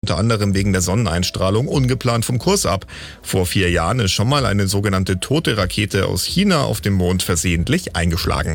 unter anderem wegen der Sonneneinstrahlung ungeplant vom Kurs ab. Vor 4 Jahren ist schon mal eine sogenannte tote Rakete aus China auf dem Mond versehentlich eingeschlagen.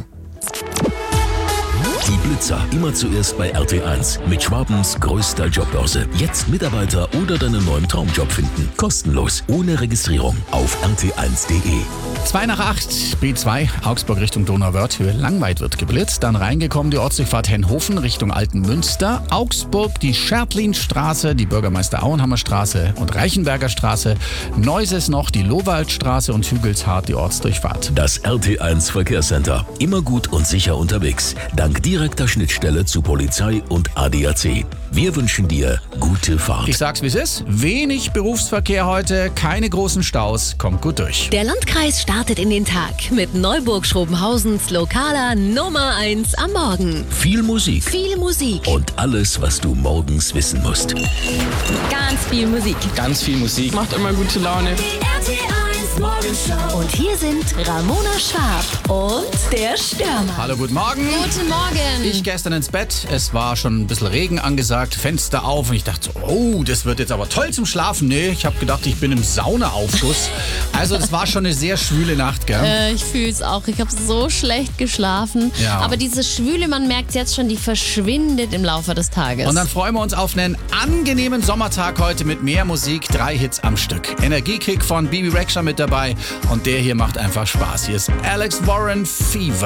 Die Blitzer immer zuerst bei RT1 mit Schwabens größter Jobbörse. Jetzt Mitarbeiter oder deinen neuen Traumjob finden. Kostenlos, ohne Registrierung auf rt1.de. 7:55, B2, Augsburg Richtung Donauwörthhöhe. Langweit wird geblitzt. Dann reingekommen die Ortsdurchfahrt Henhofen Richtung Altenmünster. Augsburg die Schertlinstraße, die Bürgermeister Auenhammer Straße und Reichenberger Straße. Neuses noch die Lowaldstraße und Hügelshardt die Ortsdurchfahrt. Das RT1 Verkehrscenter. Immer gut und sicher unterwegs. Dank direkter Schnittstelle zu Polizei und ADAC. Wir wünschen dir gute Fahrt. Ich sag's, wie es ist. Wenig Berufsverkehr heute, keine großen Staus. Kommt gut durch. Der Landkreis startet in den Tag mit Neuburg-Schrobenhausens lokaler Nummer 1 am Morgen. Viel Musik. Viel Musik. Und alles, was du morgens wissen musst. Ganz viel Musik. Ganz viel Musik. Macht immer gute Laune. RT1 Morgenshow. Und hier sind Ramona Schwab und der Stürmer. Hallo, guten Morgen. Guten Morgen. Ich gestern ins Bett, es war schon ein bisschen Regen angesagt, Fenster auf und ich dachte so, oh, das wird jetzt aber toll zum Schlafen. Nee, ich habe gedacht, ich bin im Saunaaufguss. Also das war schon eine sehr schwüle Nacht, gell? Ich fühle es auch. Ich habe so schlecht geschlafen. Ja. Aber diese Schwüle, man merkt jetzt schon, die verschwindet im Laufe des Tages. Und dann freuen wir uns auf einen angenehmen Sommertag heute mit mehr Musik, 3 Hits am Stück. Energiekick von Bibi Rexha mit dabei und der hier macht einfach Spaß. Hier ist Alex Warren, Fever.